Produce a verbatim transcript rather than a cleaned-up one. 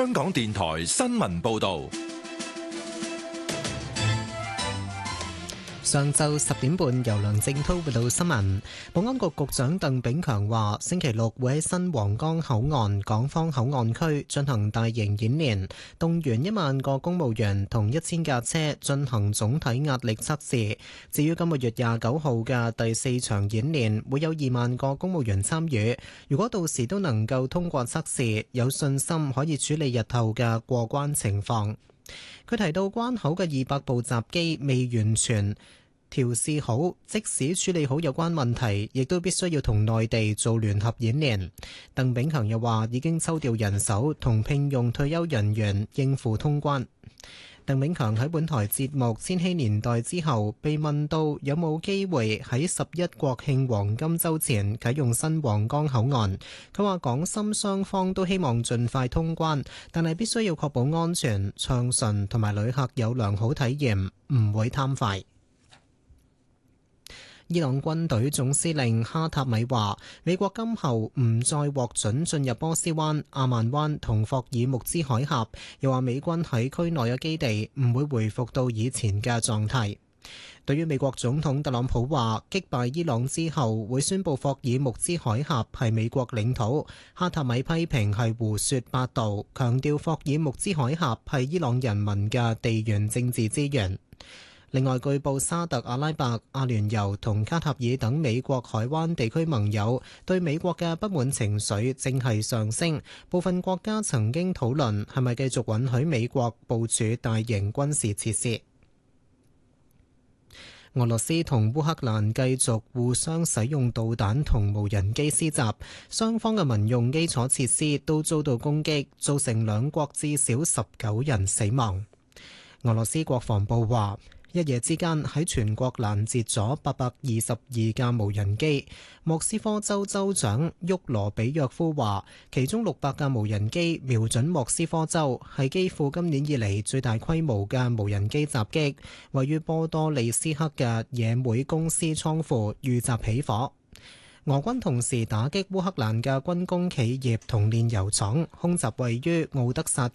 香港電台新聞報道。 上晝十點半，由梁正濤報道新聞。保安局局長鄧炳強話，星期六會喺新皇崗口岸港方口岸區進行大型演練，動員一萬個公務員同一千架車進行總體壓力測試。至於今個月廿九號嘅第四場演練，會有二萬個公務員參與。如果到時都能夠通過測試，有信心可以處理日後嘅過關情況。佢提到關口嘅二百部閘機未完全調試好，即使處理好有關問題，亦都必須要同內地做聯合演練。鄧炳強又話已經抽調人手同聘用退休人員應付通關。鄧炳強喺本台節目《千禧年代》之後被問到有冇機會喺十一國慶黃金週前啟用新皇崗口岸，佢話港深雙方都希望盡快通關，但係必須要確保安全暢順同埋旅客有良好體驗，唔會貪快。伊朗軍隊總司令哈塔米話，美國今後唔再獲准進入波斯灣、阿曼灣同霍爾木茲海峽，又話美軍喺區內嘅基地唔會回復到以前嘅狀態。對於美國總統特朗普話擊敗伊朗之後會宣布霍爾木茲海峽係美國領土，哈塔米批評係胡說八道，強調霍爾木茲海峽係伊朗人民嘅地緣政治資源。另外，據報沙特阿拉伯、阿聯酋同卡塔爾等美國海灣地區盟友對美國嘅不滿情緒正係上升，部分國家曾經討論係咪繼續允許美國部署大型軍事設施。俄羅斯同烏克蘭繼續互相使用導彈同無人機施襲，雙方嘅民用基礎設施都遭到攻擊，造成兩國至少十九人死亡。俄羅斯國防部話，一夜之間喺全國攔截咗八百二十二架無人機。莫斯科州州長沃羅比約夫話，其中六百架無人機瞄準莫斯科州，係基輔今年以嚟最大規模嘅無人機襲擊。位於波多利斯克嘅野莓公司倉庫遇襲起火。俄軍同時打擊烏克蘭嘅軍工企業同煉油廠，空襲位於奧德薩